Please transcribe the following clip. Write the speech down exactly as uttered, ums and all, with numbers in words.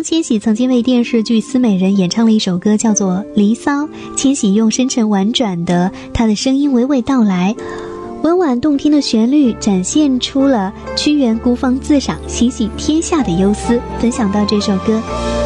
方千玺曾经为电视剧《思美人》演唱了一首歌，叫做《离骚》。千玺用深沉婉转的他的声音娓娓道来，温婉动听的旋律展现出了屈原孤芳自赏、心系天下的忧思。分享到这首歌。